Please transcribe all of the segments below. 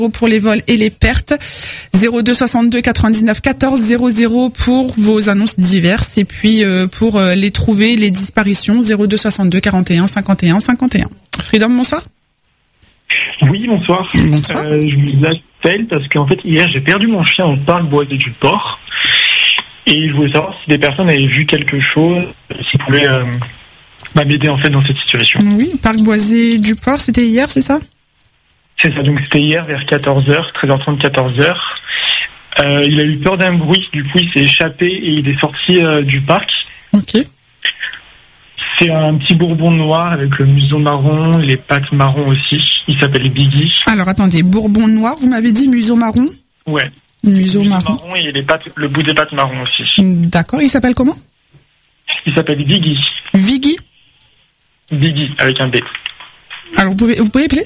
pour les vols et les pertes, 02 62 99 14 00 pour vos annonces diverses et puis pour les trouver, les disparitions, 02 62 41 51 51. Freedom, bonsoir. Oui, bonsoir. Bonsoir. Je vous appelle parce qu'en fait hier j'ai perdu mon chien au parc Boisé du Port et je voulais savoir si des personnes avaient vu quelque chose, s'ils pouvaient m'aider en fait dans cette situation. Oui, parc Boisé du Port, c'était hier, c'est ça? C'est ça, donc c'était hier vers 14h, 13h30, 14h. Il a eu peur d'un bruit, du coup il s'est échappé et il est sorti du parc. Ok. C'est un petit bourbon noir avec le museau marron, les pattes marron aussi. Il s'appelle Biggie. Alors attendez, bourbon noir, vous m'avez dit museau marron? Ouais. Museau marron. Et les pattes, le bout des pattes marron aussi. D'accord, il s'appelle comment? Il s'appelle Biggie. Viggy? Biggie avec un B. Alors vous pouvez appeler?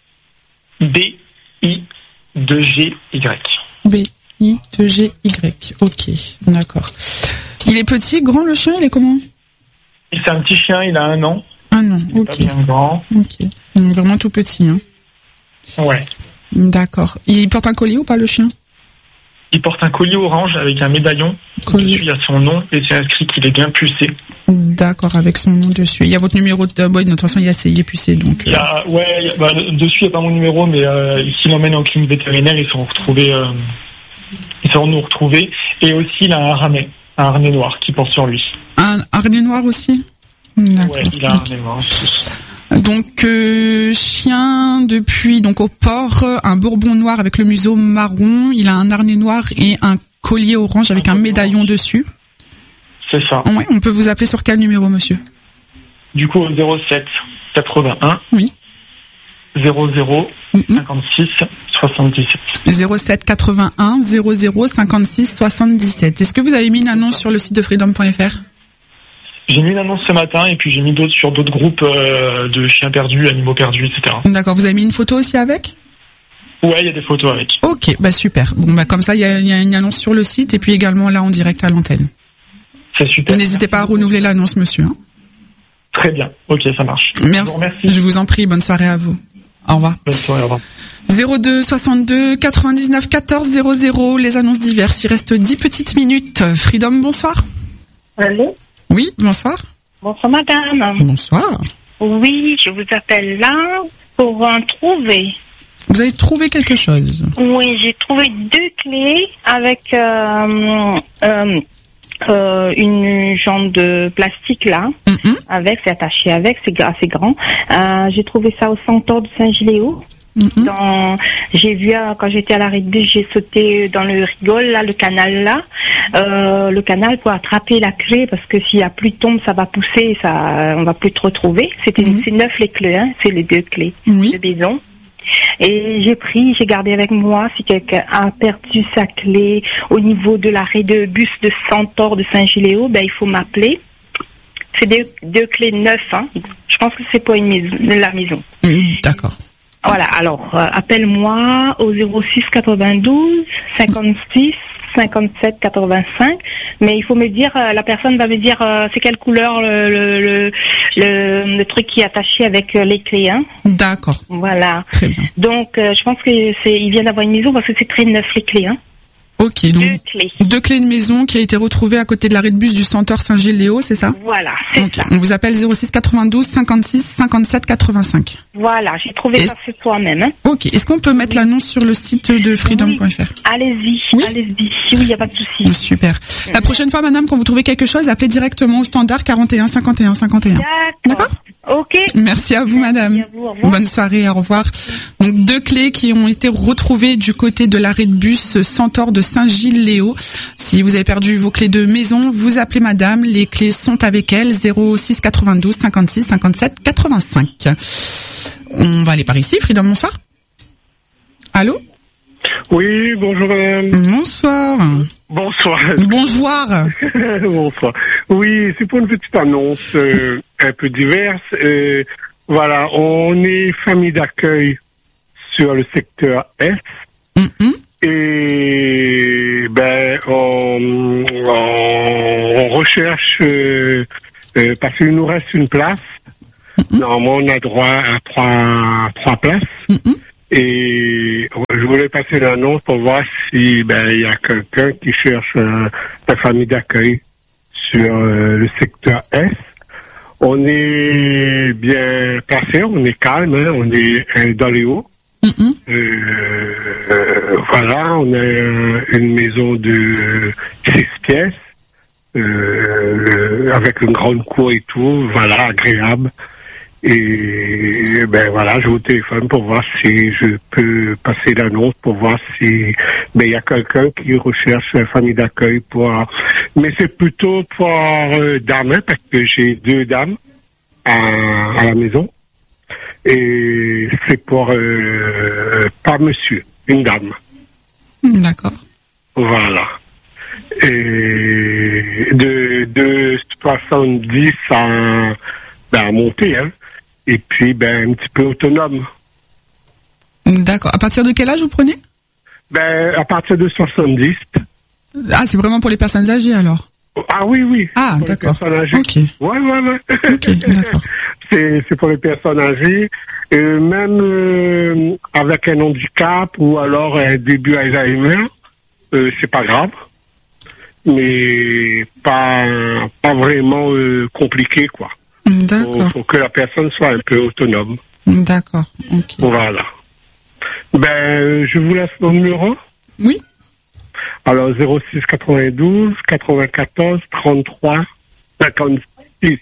B-I-2-G-Y. B-I-2-G-Y. Ok, d'accord. Il est petit, grand le chien, il est comment? C'est un petit chien, il a 1 an. 1 an, Il est ok. pas bien grand. Ok. Vraiment tout petit, hein. Ouais. D'accord. Il porte un collier ou pas le chien? Il porte un collier orange avec un médaillon. Collier. Dessus, il y a son nom et c'est inscrit qu'il est bien pucé. D'accord, avec son nom dessus. Il y a votre numéro de... de toute façon, il est pucé, donc... Dessus, il n'y a pas mon numéro, mais s'il l'emmène en clinique vétérinaire, ils seront nous retrouver. Et aussi, il a un harnais noir qui porte sur lui. Un harnais noir aussi? D'accord. Ouais, il a un harnais noir aussi. Donc, chien depuis donc au port, un bourbon noir avec le museau marron, il a un harnais noir et un collier orange avec un médaillon dessus. C'est ça. Ouais, on peut vous appeler sur quel numéro, monsieur? Du coup, 07 81 Oui. 00 56 77. 07 81 00 56 77. Est-ce que vous avez mis une annonce sur le site de freedom.fr? J'ai mis une annonce ce matin et puis j'ai mis d'autres sur d'autres groupes de chiens perdus, animaux perdus, etc. D'accord, vous avez mis une photo aussi avec? Ouais, il y a des photos avec. Ok, bah super. Bon, bah comme ça, il y a une annonce sur le site et puis également là en direct à l'antenne. C'est super. N'hésitez pas à renouveler l'annonce, monsieur. Hein. Très bien. Ok, ça marche. Merci. Je vous en prie. Bonne soirée à vous. Au revoir. Bonne soirée, au revoir. 02 62 99 14 00, les annonces diverses. Il reste 10 petites minutes. Freedom, bonsoir. Allô? Oui, bonsoir. Bonsoir madame. Bonsoir. Oui, je vous appelle là pour en trouver. Vous avez trouvé quelque chose? Oui, j'ai trouvé 2 clés avec une jambe de plastique là. Avec, c'est attaché avec, c'est assez grand. J'ai trouvé ça au Centaure de Saint-Giléo. J'ai vu quand j'étais à l'arrêt de bus, j'ai sauté dans le rigole là, le canal là, le canal pour attraper la clé parce que s'il y a plus de tombe, ça va pousser, on va plus te retrouver. C'est 9 les clés, hein, c'est les 2 clés de maison. Et j'ai gardé avec moi. Si quelqu'un a perdu sa clé au niveau de l'arrêt de bus de Centaure de Saint-Giléo, il faut m'appeler. C'est 2 clés 9, hein. Je pense que c'est pour la maison. D'accord. Voilà, alors appelle-moi au 06 92 56 57 85, mais il faut me dire, la personne va me dire c'est quelle couleur le truc qui est attaché avec les clés, hein. D'accord. Voilà. Très bien. Donc je pense que il vient d'avoir une maison parce que c'est très neuf les clés, hein. Ok, donc 2 clés de maison qui a été retrouvée à côté de l'arrêt de bus du Centaure Saint-Giléo, c'est ça? Voilà, c'est ça. On vous appelle 06 92 56 57 85. Voilà, j'ai trouvé ça ce soir même. Hein. Ok, est-ce qu'on peut mettre l'annonce sur le site de freedom.fr? Allez-y, allez-y. Oui, il n'y a pas de souci. Super. La prochaine fois, madame, quand vous trouvez quelque chose, appelez directement au standard 41 51 51. D'accord? Ok. Merci à vous, madame. Merci à vous, au revoir. Bonne soirée, au revoir. Donc 2 clés qui ont été retrouvées du côté de l'arrêt de bus Centaure de Saint-Gilles-Léo. Si vous avez perdu vos clés de maison, vous appelez madame. Les clés sont avec elle. 06 92 56 57 85. On va aller par ici. Freedom, bonsoir. Allô? Oui, bonjour madame. Bonsoir. Bonsoir. Bonjour. Bonsoir. Oui, c'est pour une petite annonce un peu diverse. Voilà, on est famille d'accueil sur le secteur Est. Et on recherche parce qu'il nous reste une place. Normalement, on a droit à trois places. Et je voulais passer l'annonce pour voir si il y a quelqu'un qui cherche la famille d'accueil sur le secteur S. On est bien placé, on est calme, hein, on est dans les hauts. Voilà, on a une maison de 6 pièces avec une grande cour et tout, voilà, agréable. Et voilà, je vous téléphone pour voir si je peux passer l'annonce, pour voir si il y a quelqu'un qui recherche une famille d'accueil mais c'est plutôt pour dames, hein, parce que j'ai 2 dames à la maison. Et c'est pour pas monsieur, une dame. D'accord. Voilà. Et de 70 à monter, hein. Et puis, un petit peu autonome. D'accord. À partir de quel âge vous prenez? À partir de 70. Ah, c'est vraiment pour les personnes âgées, alors? Ah oui. Ah, pour d'accord. Les personnes âgées. Ok. Ouais. Ok, d'accord. C'est pour les personnes âgées. Même avec un handicap ou alors un début Alzheimer, c'est pas grave. Mais pas vraiment compliqué, quoi. D'accord. Faut que la personne soit un peu autonome. D'accord, ok. Voilà. Je vous laisse mon numéro. Oui. Alors 06 92 94 33 56.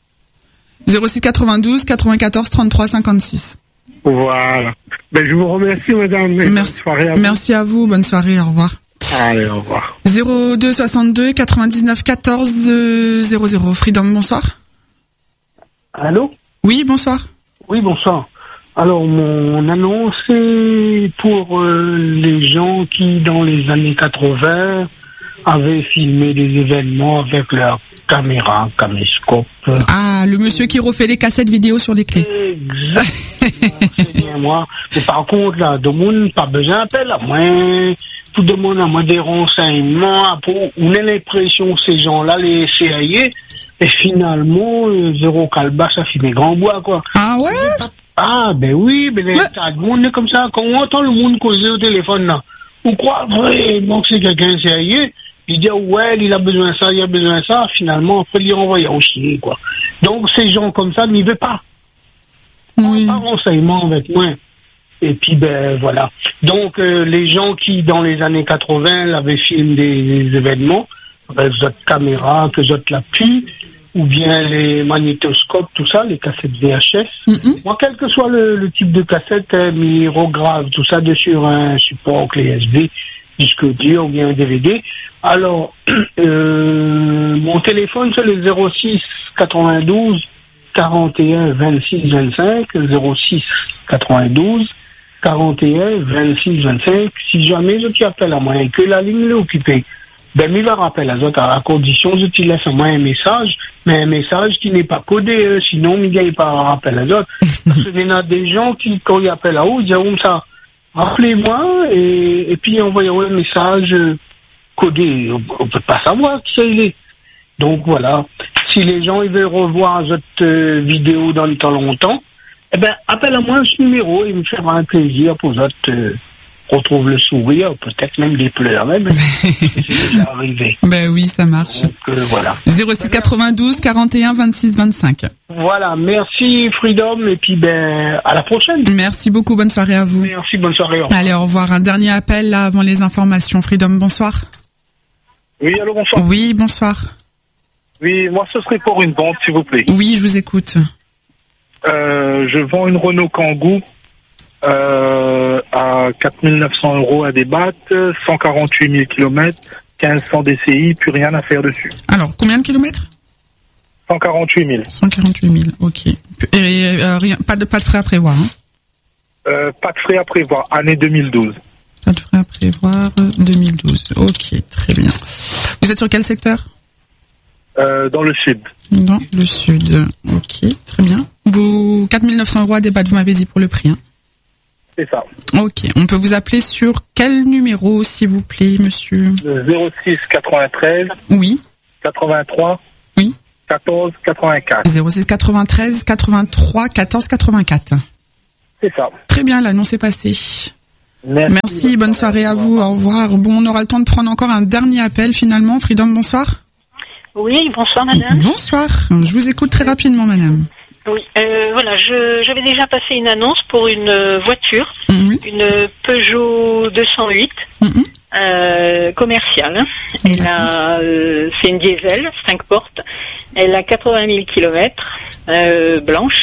06 92 94 33 56. Voilà. Je vous remercie, madame. Merci. Bonne soirée à vous. Merci à vous. Bonne soirée. Au revoir. Allez, au revoir. 02 62 99 14 00. Freedom, bonsoir. Allô? Oui, bonsoir. Oui, bonsoir. Alors, mon annonce est pour les gens qui, dans les années 80, avaient filmé des événements avec leur caméra, caméscope. Ah, le monsieur qui refait les cassettes vidéo sur les clés. Exactement, c'est bien moi. Mais par contre, là, tout le monde pas besoin d'appel à moi. Tout le monde a moi des renseignements. On a l'impression que ces gens-là, les CIA, et finalement, zéro calba, ça fait des grands bois, quoi. Ah ouais? Ah, oui, le monde est comme ça. Quand on entend le monde causer au téléphone, là, on croit vraiment que c'est quelqu'un sérieux. Il dit, ouais, il a besoin de ça, il a besoin de ça. Finalement, après, il envoie au chien, quoi. Donc, ces gens comme ça n'y veulent pas. Oui. Pas renseignement avec moi. Et puis, voilà. Donc, les gens qui, dans les années 80, avaient filmé des événements, avec votre caméra, que votre la pu, ou bien les magnétoscopes, tout ça, les cassettes VHS. Moi, quel que soit le type de cassette, mirograve, tout ça, sur un support clé SD, disque dur ou bien un DVD. Alors, mon téléphone, c'est le 06 92 41 26 25, 06 92 41 26 25. Si jamais je t'appelle à moi et que la ligne est occupée, il va rappeler à condition que tu laisses à moi un message, mais un message qui n'est pas codé, sinon il n'y a pas rappel à d'autres. Parce qu'il y a des gens qui, quand ils appellent à où, ils disent comme ça, rappelez-moi, et puis envoyez un message codé. On ne peut pas savoir qui il est. Donc voilà. Si les gens ils veulent revoir cette vidéo dans le temps longtemps, appelle à moi ce numéro, il me fera un plaisir pour votre retrouve le sourire, peut-être même des pleurs, même. C'est déjà arrivé. Oui, ça marche. Donc, voilà. 06 92 41 26 25. Voilà, merci Freedom, et puis à la prochaine. Merci beaucoup, bonne soirée à vous. Merci, bonne soirée. Allez, au revoir. Un dernier appel là avant les informations. Freedom, bonsoir. Oui, allô, bonsoir. Oui, bonsoir. Oui, moi ce serait pour une vente, s'il vous plaît. Oui, je vous écoute. Je vends une Renault Kangoo à 4 900 € à débattre, 148 000 km, 1500 DCI, plus rien à faire dessus. Alors, combien de kilomètres? 148 000. 148 000, ok. Et rien, pas de frais à prévoir, hein? Pas de frais à prévoir, année 2012. Pas de frais à prévoir, 2012, ok, très bien. Vous êtes sur quel secteur? Dans le sud. Dans le sud, ok, très bien. 4 900 € à débattre, vous m'avez dit pour le prix, hein? C'est ça. Ok, on peut vous appeler sur quel numéro, s'il vous plaît, monsieur? 06 93. Oui. 83. Oui. 14 84. 06 93 83 14 84. C'est ça. Très bien, l'annonce est passée. Merci, bonne soirée à vous, au revoir. Bon, on aura le temps de prendre encore un dernier appel finalement. Freedom, bonsoir. Oui, bonsoir madame. Bonsoir, je vous écoute très rapidement madame. Oui, voilà, j'avais déjà passé une annonce pour une voiture, une Peugeot 208 commerciale. Elle a, c'est une diesel, 5 portes. Elle a 80 000 kilomètres, blanche.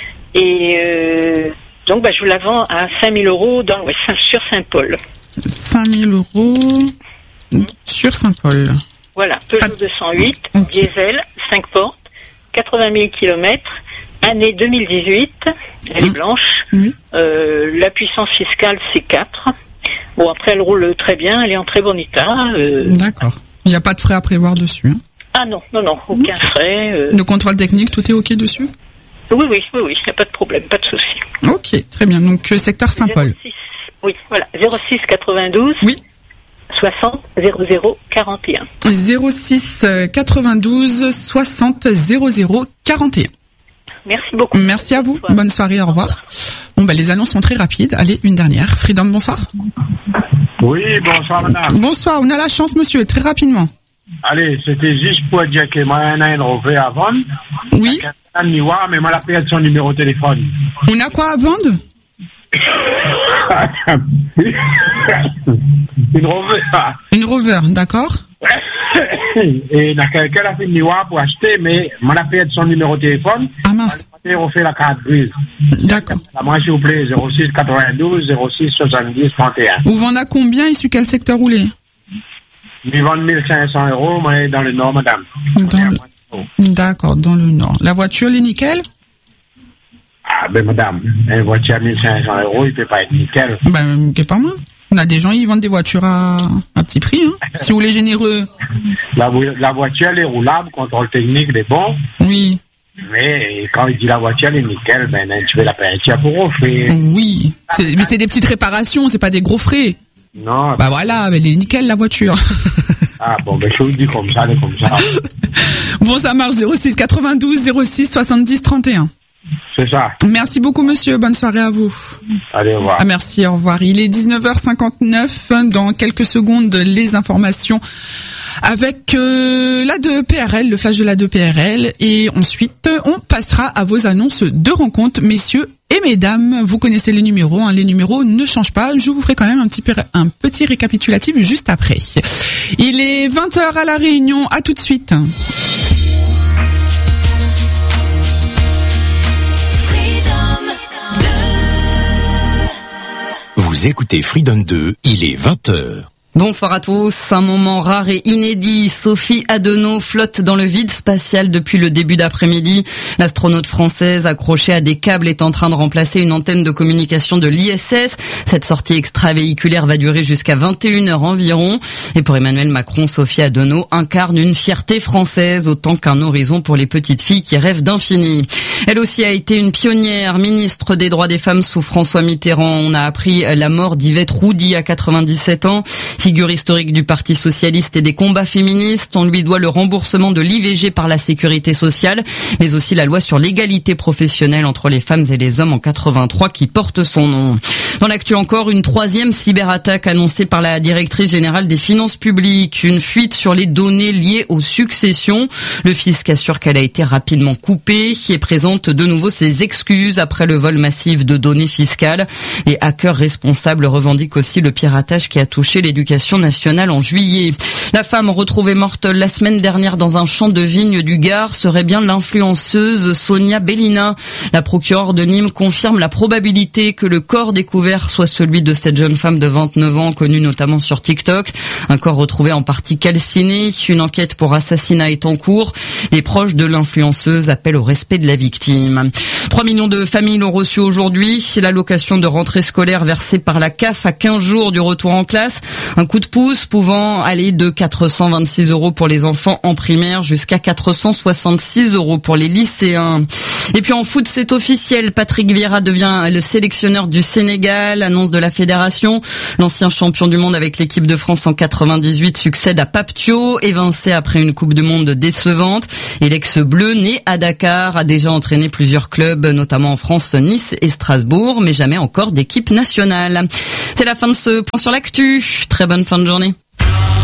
Et donc, je vous la vends à 5 000 € dans l'Ouest, sur Saint-Paul. 5 000 € sur Saint-Paul. Voilà, Peugeot 208, diesel, 5 portes, 80 000 kilomètres. Année 2018, elle est blanche. La puissance fiscale, c'est 4. Bon, après, elle roule très bien, elle est en très bon état. D'accord. Il n'y a pas de frais à prévoir dessus. Hein. Ah non, aucun frais. Le contrôle technique, tout est OK dessus? Oui, il n'y a pas de problème, pas de souci. OK, très bien. Donc, secteur Saint-Paul. 06, oui, voilà, 06 92 60 00 41. 06 92 60 00 41. Merci beaucoup. Merci à vous. Bonsoir. Bonne soirée, au revoir. Bon, les annonces sont très rapides. Allez, une dernière. Freedom, bonsoir. Oui, bonsoir madame. Bonsoir, on a la chance monsieur, très rapidement. Allez, c'était juste pour dire que moi, on a un revêt à vendre. Oui. Mais moi, la période son numéro de téléphone. On a quoi à vendre? Une Rover. Une Rover, d'accord. Et il y a quelqu'un qui a fait une nuit pour acheter, mais moi, la période son numéro de téléphone. Ah mince. On fait la carte grise. D'accord. Moi, s'il vous plaît, 06 92 06 70 31. Vous vendez à combien et sur quel secteur roulez? Ils vendent 1 500 €, moi, dans le Nord, madame. D'accord, dans le Nord. La voiture, elle est nickel? Ah, madame, une voiture à 1 500 €, il ne peut pas être nickel. C'est pas mal. On a des gens, ils vendent des voitures à petit prix, hein. Si vous voulez généreux. La voiture, elle est roulable, contrôle technique, elle est bon. Oui. Mais quand il dit la voiture, elle est nickel, tu veux la payer pour offrir. Oui. Mais c'est des petites réparations, c'est pas des gros frais. Non. Voilà, elle est nickel, la voiture. Ah bon, je vous dis comme ça, comme ça. Bon, ça marche, 06 92 06 70 31. C'est ça. Merci beaucoup, monsieur. Bonne soirée à vous. Allez, au revoir. Ah, merci, au revoir. Il est 19h59. Dans quelques secondes, les informations avec l'A2PRL, le flash de l'A2PRL. Et ensuite, on passera à vos annonces de rencontres, messieurs et mesdames. Vous connaissez les numéros. Les numéros ne changent pas. Je vous ferai quand même un petit récapitulatif juste après. Il est 20h à La Réunion. À tout de suite. Vous écoutez Freedom 2, il est 20h. Bonsoir à tous. Un moment rare et inédit. Sophie Adenau flotte dans le vide spatial depuis le début d'après-midi. L'astronaute française accrochée à des câbles est en train de remplacer une antenne de communication de l'ISS. Cette sortie extravéhiculaire va durer jusqu'à 21h environ. Et pour Emmanuel Macron, Sophie Adenau incarne une fierté française autant qu'un horizon pour les petites filles qui rêvent d'infini. Elle aussi a été une pionnière, ministre des droits des femmes sous François Mitterrand. On a appris la mort d'Yvette Roudy à 97 ans. Figure historique du Parti socialiste et des combats féministes, on lui doit le remboursement de l'IVG par la sécurité sociale, mais aussi la loi sur l'égalité professionnelle entre les femmes et les hommes en 83 qui porte son nom. Dans l'actu encore, une troisième cyberattaque annoncée par la directrice générale des finances publiques, une fuite sur les données liées aux successions. Le fisc assure qu'elle a été rapidement coupée et présente de nouveau ses excuses après le vol massif de données fiscales. Les hackers responsables revendiquent aussi le piratage qui a touché l'éducation nationale en juillet. La femme retrouvée morte la semaine dernière dans un champ de vignes du Gard serait bien l'influenceuse Sonia Bellina. La procureure de Nîmes confirme la probabilité que le corps découvert soit celui de cette jeune femme de 29 ans, connue notamment sur TikTok. Un corps retrouvé en partie calciné. Une enquête pour assassinat est en cours. Les proches de l'influenceuse appellent au respect de la victime. 3 millions de familles l'ont reçu aujourd'hui. L'allocation de rentrée scolaire versée par la CAF à 15 jours du retour en classe. Un coup de pouce pouvant aller de 426 € pour les enfants en primaire, jusqu'à 466 € pour les lycéens. Et puis en foot, c'est officiel, Patrick Vieira devient le sélectionneur du Sénégal, annonce de la fédération. L'ancien champion du monde avec l'équipe de France en 98 succède à Pape Thiaw, évincé après une Coupe du Monde décevante. Et l'ex-bleu, né à Dakar, a déjà entraîné plusieurs clubs, notamment en France, Nice et Strasbourg, mais jamais encore d'équipe nationale. C'est la fin de ce point sur l'actu. Très bonne fin de journée.